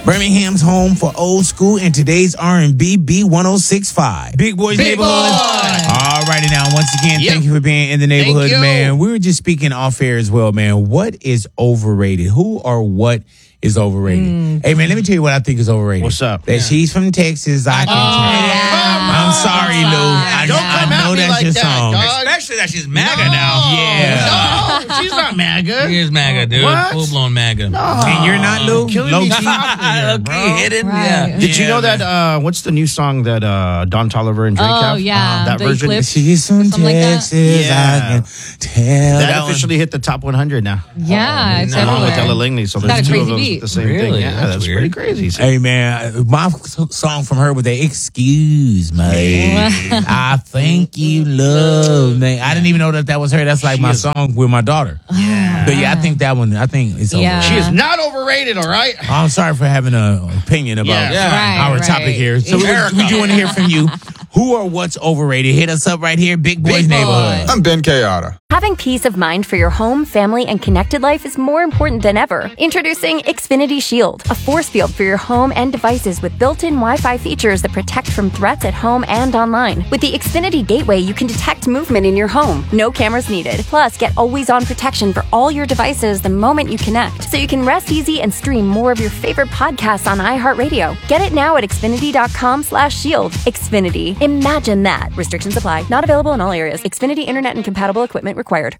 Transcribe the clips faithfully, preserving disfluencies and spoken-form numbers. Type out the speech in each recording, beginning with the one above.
Birmingham's home for old school and today's R and B, B one oh six point five. Big Boys Big Neighborhood. Boy. All righty now, once again, Yep. thank you for being in the neighborhood, Thank you. man. We were just speaking off air as well, man. What is overrated? Who or what is overrated? Mm. Hey, man, let me tell you what I think is overrated. What's up? That Yeah. she's from Texas. I can tell. I'm sorry, Lou. I, Don't I come at know me that's like your that, song. dog. Especially that she's MAGA No. now. Yeah. No, she's not MAGA. She is MAGA, dude. What? Full blown MAGA. No. And you're not, Lou? Killing Low me key? softly here, bro. Okay, hidden. Right. Yeah. Did you Yeah, know that, man. uh, what's the new song that uh, Don Toliver and Drake Oh, have? yeah. Uh, that The version. Eclipse. She's from Something like that? Texas. Yeah. I can tell. That, That one- officially hit the top one hundred now. Yeah, it's no. Along with everywhere. Ella Langley. So Got there's a two of crazy those beat. with the same Really? thing. Yeah, That's that's, weird. pretty crazy. So- Hey man, my song from her was that "Excuse Me." I think you love me. I didn't even know that that was her. That's like She my is- song with my daughter. Yeah. But yeah, I think that one. I think it's over. Yeah. She is not overrated, all right? I'm sorry for having an opinion about Yeah. Yeah. Right, our right. topic here. So we, America. we do want to hear from you. Who or what's overrated? Hit us up right here, Big Boys Big Boy. Neighborhood. I'm Ben Kayada. Having peace of mind for your home, family, and connected life is more important than ever. Introducing Xfinity Shield, a force field for your home and devices with built-in Wi-Fi features that protect from threats at home and online. With the Xfinity Gateway, you can detect movement in your home. No cameras needed. Plus, get always-on protection for all your devices the moment you connect, so you can rest easy and stream more of your favorite podcasts on iHeartRadio. Get it now at Xfinity.com slash shield. Xfinity. Imagine that. Restrictions apply. Not available in all areas. Xfinity Internet and compatible equipment required.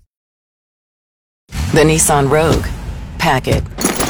The Nissan Rogue. Pack it.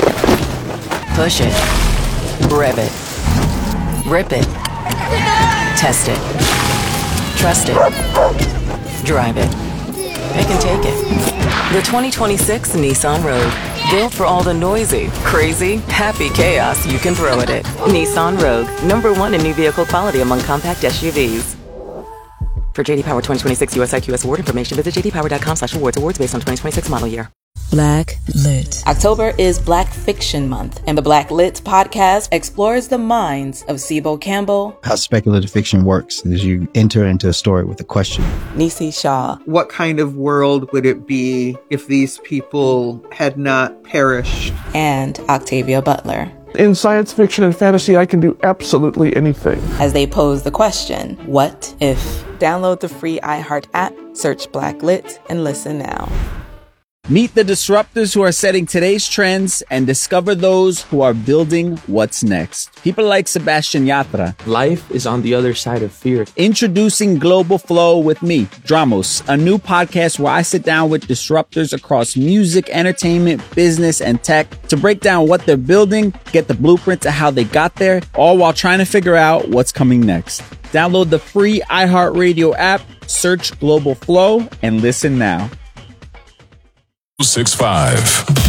Push it. Rev it. Rip it. Test it. Trust it. Drive it. It can take it. The twenty twenty-six Nissan Rogue. Built for all the noisy, crazy, happy chaos you can throw at it. Nissan Rogue. Number one in new vehicle quality among compact S U Vs. For J D Power twenty twenty-six U S I Q S award information, visit jdpower.com slash awards. Awards based on twenty twenty-six model year. Black Lit. October is Black Fiction Month, and the Black Lit podcast explores the minds of Sibo Campbell, How speculative fiction works is you enter into a story with a question. Nisi Shaw, What kind of world would it be if these people had not perished? and Octavia Butler, In science fiction and fantasy, I can do absolutely anything. as they pose the question, what if? Download the free iHeart app, search Black Lit, and listen now. Meet the disruptors who are setting today's trends and discover those who are building what's next. People like Sebastian Yatra. Life is on the other side of fear. Introducing Global Flow with me, Dramos, a new podcast where I sit down with disruptors across music, entertainment, business, and tech to break down what they're building, get the blueprints of how they got there, all while trying to figure out what's coming next. Download the free iHeartRadio app, search Global Flow, and listen now. six five